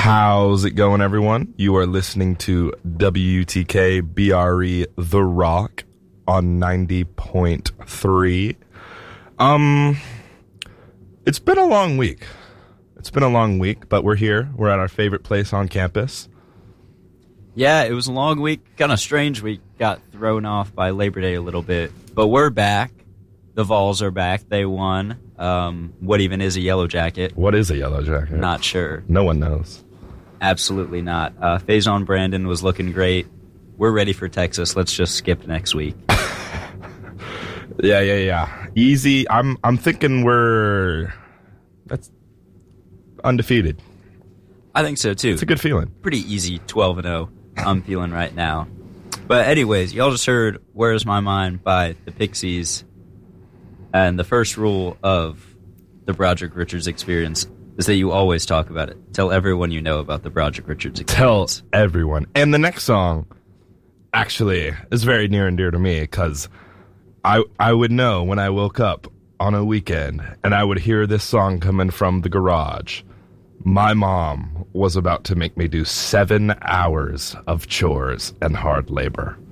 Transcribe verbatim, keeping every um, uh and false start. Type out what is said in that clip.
How's it going, everyone? You are listening to W T K B R E The Rock on ninety point three. Um, it's been a long week. It's been a long week, but we're here. We're at our favorite place on campus. Yeah, it was a long week. Kind of strange week. Got thrown off by Labor Day a little bit. But we're back. The Vols are back. They won. Um, what even is a Yellow Jacket? What is a Yellow Jacket? Not sure. No one knows. Absolutely not. Uh, Faison Brandon was looking great. We're ready for Texas. Let's just skip next week. yeah, yeah, yeah. Easy. I'm I'm thinking we're that's undefeated. I think so, too. It's a good feeling. Pretty easy twelve and oh I'm feeling right now. But anyways, y'all just heard Where's My Mind by the Pixies. And the first rule of the Broderick Richards Experience is that you always talk about it. Tell everyone you know about the Broderick Richards Experience. Tell everyone. And the next song actually is very near and dear to me because I I would know when I woke up on a weekend and I would hear this song coming from the garage. My mom was about to make me do seven hours of chores and hard labor.